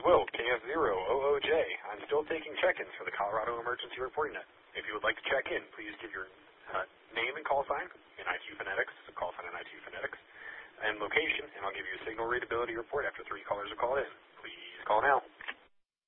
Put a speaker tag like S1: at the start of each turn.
S1: Will, KF0OOJ. I'm still taking check-ins for the Colorado Emergency Reporting Net. If you would like to check in, please give your name and call sign in ITU Phonetics, so call sign in ITU Phonetics, and location, and I'll give you a signal readability report after 3 callers are called in. Please call now.